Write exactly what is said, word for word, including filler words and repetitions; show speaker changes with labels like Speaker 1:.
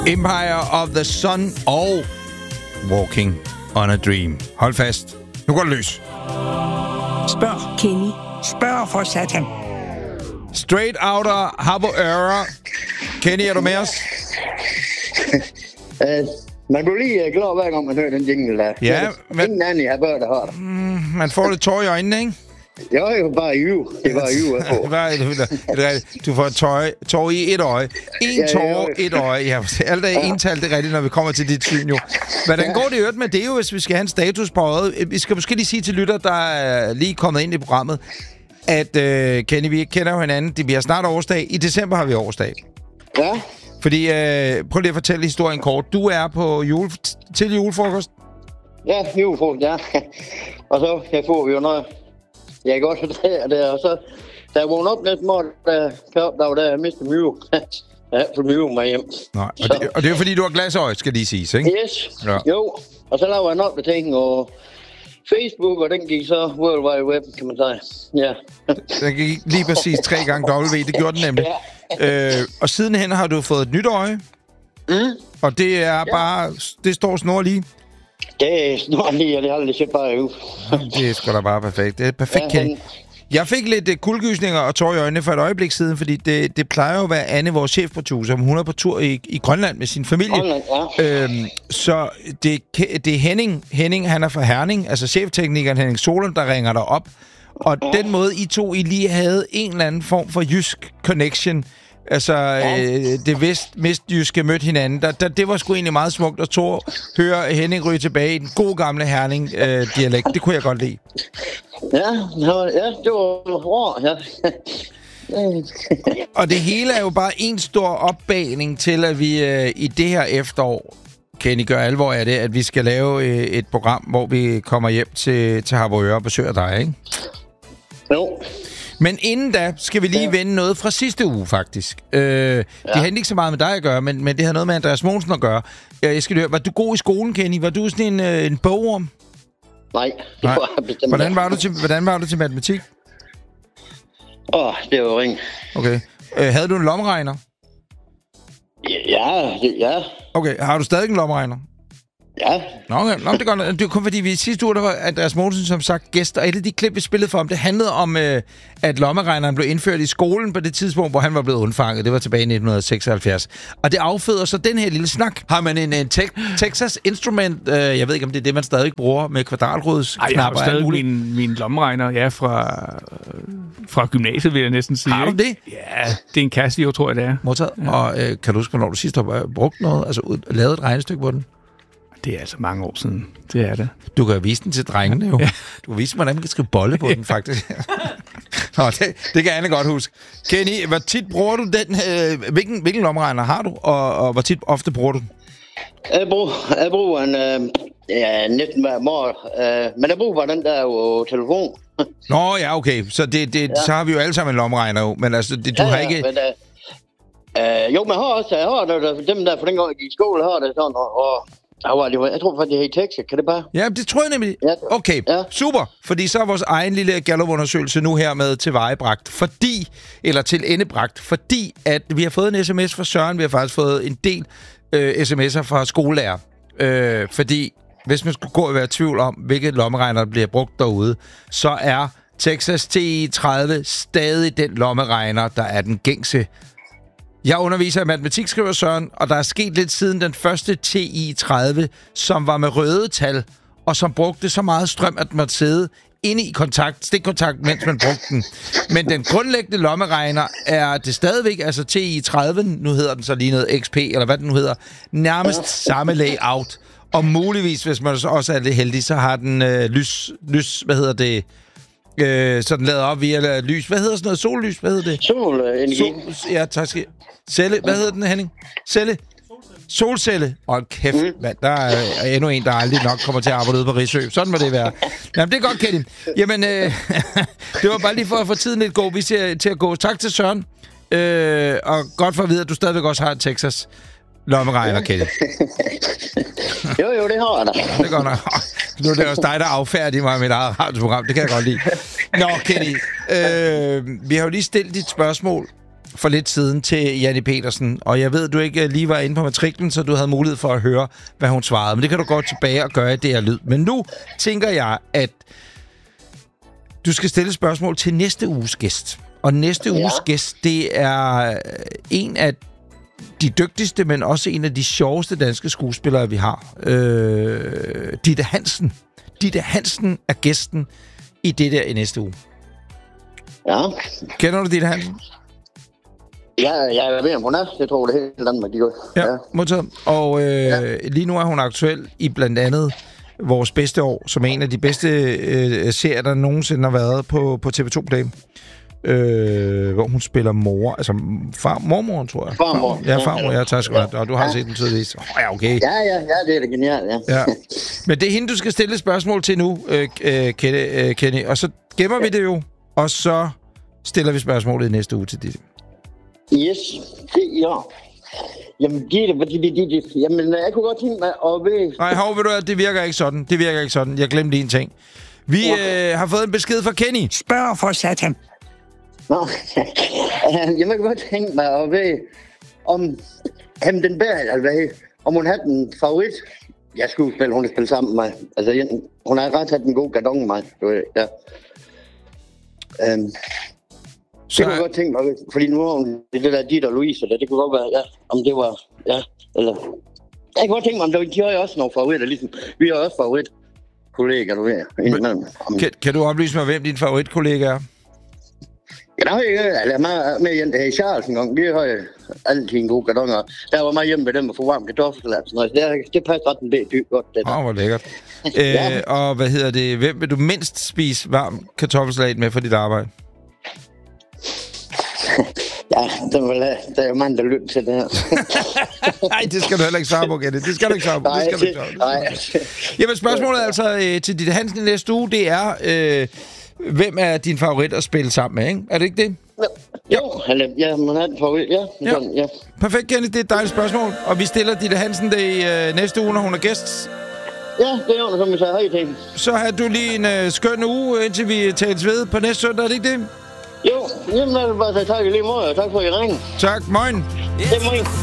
Speaker 1: Empire of the Sun og Walking on a Dream. Hold fast. Nu går det løs.
Speaker 2: Spørg Kenny. Spørg for satan.
Speaker 1: Straight Outta Harboøre. Kenny, er du med os?
Speaker 3: uh, man bliver lige uh, glad hver gang, man hører den jingle der.
Speaker 1: Ja, men...
Speaker 3: Ingen anden i Harboøre, der har det.
Speaker 1: Mm, man får lidt tår i øjnene, ikke?
Speaker 3: Jo, det var bare ju. Det var ju, jeg får.
Speaker 1: Du får tøj, tår i et øje. En
Speaker 3: Ja,
Speaker 1: tår,
Speaker 3: ja,
Speaker 1: et øje. Ja, alt er ental, det er rigtigt, når vi kommer til dit syn, jo. Hvordan går det i øvrigt med det, jo, hvis vi skal have en status på øjet? Vi skal måske lige sige til lytter, der er lige kommet ind i programmet, at øh, Kenny, vi kender jo hinanden. Vi har snart årsdag. I december har vi årsdag.
Speaker 3: Ja.
Speaker 1: Fordi, øh, prøv lige at fortælle historien kort. Du er på jule, til julefrokost.
Speaker 3: Ja, julefrokost, ja. Og så jeg får vi jo noget. Jeg kan godt fortælle det, og så da jeg vågnede op næste morgen, der kom der var der, jeg mistede mjø. Jeg har fået mjø med hjem.
Speaker 1: Nej, og det, og det er jo fordi, du har glasøje, skal lige siges, ikke?
Speaker 3: Yes,
Speaker 1: ja.
Speaker 3: Jo. Og så lavede jeg en opdatering, og Facebook, og den gik så World Wide Web, kan man sige. Ja.
Speaker 1: Den gik lige præcis tre gange W, det gjorde den nemlig. Ja. Øh, og sidenhen har du fået et nyt øje.
Speaker 3: Mm.
Speaker 1: Og det er ja. bare, det står snor lige.
Speaker 3: Det er snart lige, og det har aldrig set bare ud.
Speaker 1: Det er sgu da bare perfekt. Det er perfekt, ja, Kenny. Jeg fik lidt uh, kuldegysninger og tår i øjnene for et øjeblik siden, fordi det, det plejer jo at være Anne, vores chefproducer, hun er på tur i, i Grønland med sin familie.
Speaker 3: Grønland, ja.
Speaker 1: Øhm, så det, det er Henning, Henning, han er fra Herning, altså chefteknikeren Henning Solund, der ringer dig op. Og ja. Den måde, I to I lige havde en eller anden form for jysk connection, altså ja. øh, det vest, mestjyske mødte hinanden, der, der, det var sgu egentlig meget smukt at Thor høre Henning ryge tilbage i den gode gamle Herning-dialekt. Øh, det kunne jeg godt lide.
Speaker 3: Ja, ja, det var hårdt, ja.
Speaker 1: Og det hele er jo bare en stor opbagning til, at vi øh, i det her efterår, Kenny, gør alvor af det, at vi skal lave øh, et program, hvor vi kommer hjem til, til Harboøre og besøger dig, ikke?
Speaker 3: Jo.
Speaker 1: Men inden da skal vi lige ja. vende noget fra sidste uge, faktisk. Øh, ja. Det havde ikke så meget med dig at gøre, men, men det havde noget med Andreas Mogensen at gøre. Jeg skal høre, var du god i skolen, Kenny? Var du sådan en, øh, en bogorm?
Speaker 3: Nej, det
Speaker 1: Nej.
Speaker 3: var jeg bestemt.
Speaker 1: Hvordan var du til, hvordan var du til matematik?
Speaker 3: Åh, oh, det var ring.
Speaker 1: Okay. Øh, havde du en lommeregner?
Speaker 3: Ja, ja.
Speaker 1: Okay, har du stadig en lommeregner?
Speaker 3: Ja.
Speaker 1: Nå, okay. Nå, det, går, det er kun fordi, vi sidste uge, der var Andreas Mogensen, som sagt, gæst, og et af de klip, vi spillede for ham, det handlede om, øh, at lommeregneren blev indført i skolen på det tidspunkt, hvor han var blevet undfanget. Det var tilbage i nitten seksoghalvfjerds. Og det afføder så den her lille snak. Har man en, en te- Texas Instrument, øh, jeg ved ikke, om det er det, man stadig bruger med kvadratrudsknapper?
Speaker 4: Nej, jeg har stadig min, min lommeregner, ja, fra, fra gymnasiet, vil jeg næsten sige.
Speaker 1: Har du det?
Speaker 4: Ja, det er en Casio, tror jeg, det er.
Speaker 1: Modtaget. Ja. Og øh, kan du huske, hvornår du sidst har brugt noget, altså ud, lavet et regnestykke på den?
Speaker 4: Det er altså mange år siden. Det er det.
Speaker 1: Du kan vise den til drengene jo.
Speaker 4: Ja.
Speaker 1: Du kan vise, hvordan man kan skrive bolle på den, faktisk. Nå, det, det kan Anne godt huske. Kenny, hvor tit bruger du den? Øh, hvilken, hvilken lommeregner har du, og, og hvor tit ofte bruger du den?
Speaker 3: Jeg bruger, jeg bruger en, øh, ja, næsten hver morgen. Øh, men jeg bruger bare den der jo telefon.
Speaker 1: Nå, ja, okay. Så, det, det, ja. så har vi jo alle sammen en lommeregner jo. Men altså, det, du
Speaker 3: ja,
Speaker 1: har ikke...
Speaker 3: Men, øh, øh, jo, men jeg har også, jeg har det, dem der, for den gang jeg gik i skole, har det sådan, og... og jeg tror faktisk, det er i Texas. Kan det bare?
Speaker 1: Ja, det tror jeg nemlig.
Speaker 3: Ja.
Speaker 1: Okay, ja. Super. Fordi så er vores egen lille Gallup-undersøgelse nu her med til vejebragt. Fordi, eller til endebragt, fordi at vi har fået en sms fra Søren. Vi har faktisk fået en del øh, sms'er fra skolelærer. Øh, fordi, hvis man skulle gå og være i tvivl om, hvilke lommeregner der bliver brugt derude, så er Texas T I tredive stadig den lommeregner, der er den gængse. Jeg underviser i matematik, skriver Søren, og der er sket lidt siden den første T I tredive, som var med røde tal, og som brugte så meget strøm, at man sidde inde i kontakt, stikkontakt, mens man brugte den. Men den grundlæggende lommeregner er det stadigvæk, altså T I tredive, nu hedder den så lige noget X P, eller hvad den nu hedder, nærmest samme layout. Og muligvis, hvis man også er lidt heldig, så har den øh, lys, lys, hvad hedder det, øh, så den lader op via lys. Hvad hedder sådan noget? Sollys, hvad hedder det?
Speaker 3: Solenergi.
Speaker 1: Sol, ja, tak skal Celle, hvad hedder den, Henning? Celle? Solcelle. Og kæft, mm. mand, der er endnu en, der aldrig nok kommer til at arbejde ude på Rigsø. Sådan må det være. Jamen, det er godt, Kenny. Jamen, øh, det var bare lige for at få tiden lidt god. Vi ser til at gå. Tak til Søren. Øh, og godt for at vide, at du stadigvæk også har Texas lommeregner, Kenny.
Speaker 3: jo, jo, det har jeg da.
Speaker 1: Det går nok. Nu er det også dig, der affærdiger mig med mit eget radioprogram. Det kan jeg godt lide. Nå, Kenny. Øh, vi har jo lige stillet dit spørgsmål for lidt siden til Janni Petersen, og jeg ved, du ikke lige var inde på matriklen, så du havde mulighed for at høre, hvad hun svarede. Men det kan du gå tilbage og gøre i det her lyd. Men nu tænker jeg, at du skal stille spørgsmål til næste uges gæst. Og næste ja. uges gæst, det er en af de dygtigste, men også en af de sjoveste danske skuespillere, vi har. Øh, Ditte Hansen. Ditte Hansen er gæsten i det der i næste uge.
Speaker 3: Ja.
Speaker 1: Kender du Ditte Hansen?
Speaker 3: Ja, jeg ved, om hun er. Jeg tror, det er helt Danmark, de gør.
Speaker 1: Ja, ja. Modtaget. Og øh, ja. lige nu er hun aktuel i blandt andet Vores Bedste År, som er en af de bedste øh, serier, der nogensinde har været på, på T V to Play. Øh, hvor hun spiller mor, altså far, mormor, tror jeg.
Speaker 3: Farmor.
Speaker 1: Ja, farmor, ja, tak skal du have. Og du har ja. set den tydeligvis. Oh, ja, okay.
Speaker 3: Ja, ja, ja, det er da genialt, ja.
Speaker 1: ja. Men det er hende, du skal stille et spørgsmål til nu, øh, øh, Kenny, øh, Kenny. Og så gemmer ja. vi det jo, og så stiller vi spørgsmålet i næste uge til dit.
Speaker 3: Yes, det, ja. Jamen, Ditte, hvad det, det, det, jamen, jeg kunne godt tænke mig at ved...
Speaker 1: Nej, hov, ved du at det virker ikke sådan. Det virker ikke sådan. Jeg glemte en ting. Vi øh, har fået en besked fra Kenny.
Speaker 2: Spørg for satan.
Speaker 3: Nå, jeg må godt tænke mig at ved, om ham den bær, altså hvad, om hun havde en favorit. Jeg skulle spille, hun har spillet sammen med mig. Altså, hun har ret haft en god gardon med mig. Ja. Um, så det kunne jeg godt tænke mig, fordi nu har hun det der Ditte og Louise, det, det kunne godt være, ja, om det var, ja, eller... Jeg kunne godt tænke mig, om de har også nogle favoritter, ligesom vi har også favoritkollegaer, du ved. Men, om... kan,
Speaker 1: kan du oplyse mig, hvem din favoritkollega er?
Speaker 3: Ja, der har jeg altså, med, med Jente her i Charles en gang. Vi har jo altid en god karton, og der var meget hjemme med dem at få varm kartoffelsalat. Det, det passer ret en dyb godt.
Speaker 1: Åh, oh, hvor lækkert. ja. øh, og hvad hedder det? Hvem vil du mindst spise varm kartoffelsalat med for dit arbejde?
Speaker 3: ja, det, vil, det er jo mand, der lytter til det her.
Speaker 1: Nej, det skal du heller ikke svare på, Kenneth. Det skal du ikke svare på.
Speaker 3: Nej,
Speaker 1: det skal du ikke svare på.
Speaker 3: Nej.
Speaker 1: Jamen, spørgsmålet altså øh, til Ditte Hansen i næste uge, det er... Øh, Hvem er din favorit at spille sammen med, ikke? Er det ikke det?
Speaker 3: Jo, jo. Eller, ja, man er den favorit, ja.
Speaker 1: Ja.
Speaker 3: Sådan, ja.
Speaker 1: Perfekt, Kenny. Det er et dejligt spørgsmål. Og vi stiller Ditte Hansen det i øh, næste uge, når hun er gæst.
Speaker 3: Ja, det er jo, som vi sagde hej til.
Speaker 1: Så har du lige en øh, skøn uge, indtil vi tales ved på næste søndag. Er det ikke det?
Speaker 3: Jo, jamen, jeg vil bare sige tak i lige måde, og tak for, at I ringede.
Speaker 1: Tak. Moin.
Speaker 3: Det er moin.